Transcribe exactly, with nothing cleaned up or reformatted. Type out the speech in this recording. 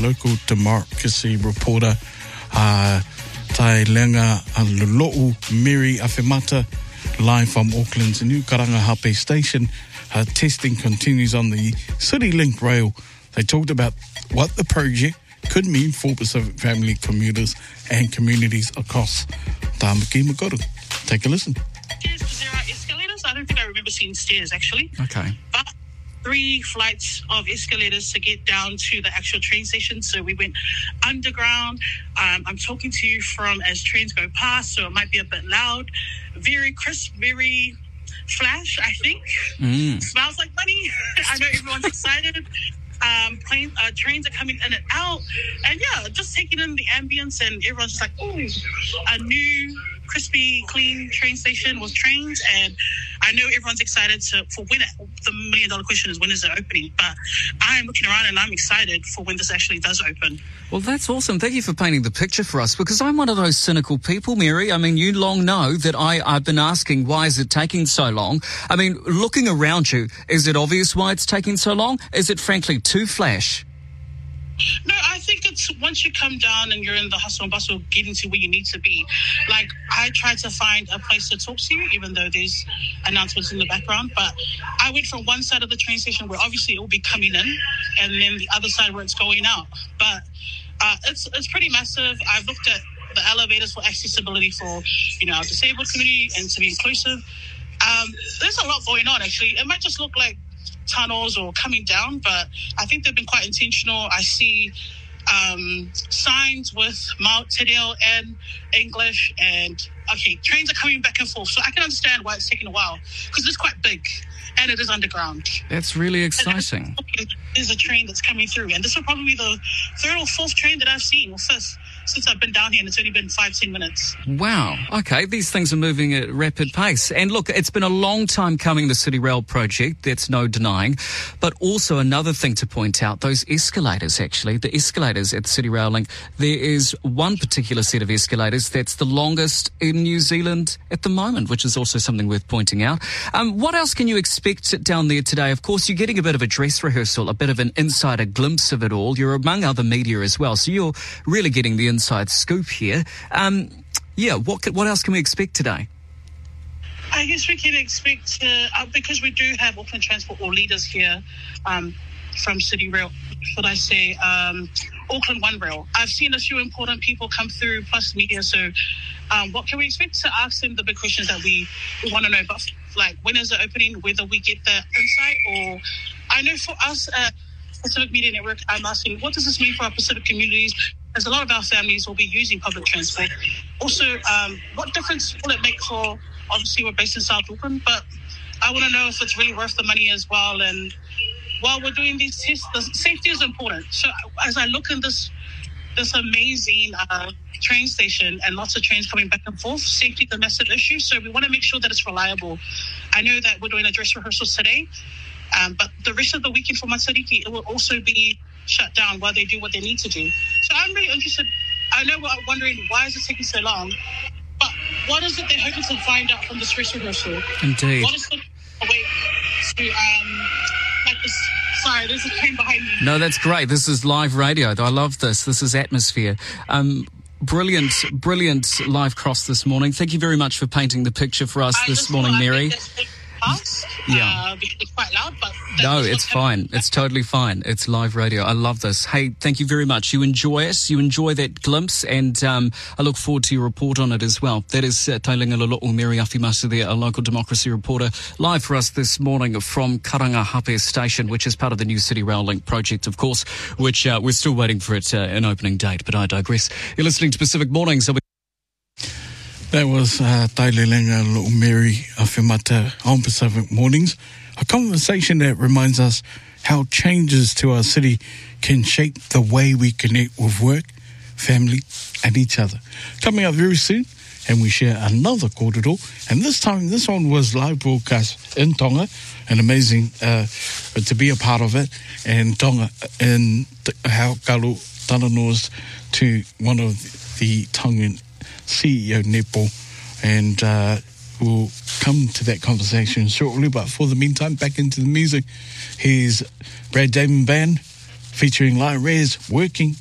local democracy reporter, uh, Tai Lenga Lolo'u Miri Awhimata, live from Auckland's new Karangahape station. Uh, testing continues on the CityLink rail. They talked about what the project could mean for Pacific family commuters and communities across Tāmaki Makaurau. Take a listen. Stairs, there are escalators. I don't think I remember seeing stairs, actually. Okay. But three flights of escalators to get down to the actual train station. So we went underground. Um, I'm talking to you from as trains go past, so it might be a bit loud. Very crisp, very flash, I think. Mm. Smells like money. I know everyone's excited. Um, plane, uh, trains are coming in and out. And yeah, just taking in the ambience, and everyone's just like, oh, a new crispy, clean train station with trains. And I know everyone's excited to, for when it, the million dollar question is, when is it opening? But I'm looking around and I'm excited for when this actually does open. Well, that's awesome. Thank you for painting the picture for us, because I'm one of those cynical people, Mary. I mean, you long know that I, I've been asking, why is it taking so long? I mean, looking around you, is it obvious why it's taking so long? Is it frankly too flash? No, I think it's once you come down and you're in the hustle and bustle getting to where you need to be. Like, I tried to find a place to talk to you, even though there's announcements in the background. But I went from one side of the train station where obviously it will be coming in, and then the other side where it's going out. But uh, it's it's pretty massive. I've looked at the elevators for accessibility for, you know, our disabled community and to be inclusive. Um, there's a lot going on, actually. It might just look like tunnels or coming down, but I think they've been quite intentional. I see um, signs with Mao Te Reo and English, and okay, trains are coming back and forth, so I can understand why it's taking a while, because it's quite big and it is underground. That's really exciting. There's a train that's coming through, and this will probably be the third or fourth train that I've seen, or fifth, since I've been down here, and it's only been five, ten minutes. Wow. Okay, these things are moving at rapid pace. And look, it's been a long time coming, the City Rail project, that's no denying. But also another thing to point out, those escalators, actually, the escalators at the City Rail Link, there is one particular set of escalators that's the longest in New Zealand at the moment, which is also something worth pointing out. Um, what else can you expect down there today? Of course, you're getting a bit of a dress rehearsal, a bit of an insider glimpse of it all. You're among other media as well, so you're really getting the inside scoop here. Um, yeah, what what else can we expect today? I guess we can expect, uh, uh, because we do have Auckland Transport or leaders here um, from City Rail, should I say, um, Auckland One Rail. I've seen a few important people come through, plus media, so um, what can we expect? To ask them the big questions that we, we want to know, but like, when is it opening, whether we get the insight, or I know for us at Pacific Media Network, I'm asking, what does this mean for our Pacific communities? As a lot of our families will be using public transport. Also, um, what difference will it make for, obviously we're based in South Auckland, but I want to know if it's really worth the money as well. And while we're doing these tests, the safety is important. So as I look in this this amazing uh, train station and lots of trains coming back and forth, safety is a massive issue. So we want to make sure that it's reliable. I know that we're doing a dress rehearsal today, um, but the rest of the weekend for Matariki, it will also be shut down while they do what they need to do. So I'm really interested. I know we're wondering, why is it taking so long? But what is it they're hoping to find out from this dress rehearsal? Indeed. What is the way to, um, like this? Sorry, there's a train behind me. No, that's great. This is live radio. I love this. This is atmosphere. Um, brilliant, brilliant live cross this morning. Thank you very much for painting the picture for us I this morning, Mary. Fast, yeah. Uh, it's quite loud, but no, it's fine. It's totally fine. It's live radio. I love this. Hey, thank you very much. You enjoy us. You enjoy that glimpse, and um, I look forward to your report on it as well. That is uh, Tailinga Lolo'u Mary Awhimata there, a local democracy reporter, live for us this morning from Karangahape Station, which is part of the new City Rail Link project, of course, which uh, we're still waiting for it, uh, an opening date, but I digress. You're listening to Pacific Mornings. So That was uh, Tailinga Lolo'u Mary Awhimata on Pacific Mornings, a conversation that reminds us how changes to our city can shape the way we connect with work, family and each other. Coming up very soon, and we share another kōrero, and this time this one was live broadcast in Tonga, an amazing uh, to be a part of it, and Tonga in how Kalu Tananoas to one of the Tongan C E O Nepo, and uh, we'll come to that conversation shortly. But for the meantime, back into the music. Here's Brad Damon Band featuring Lion Reyes, Working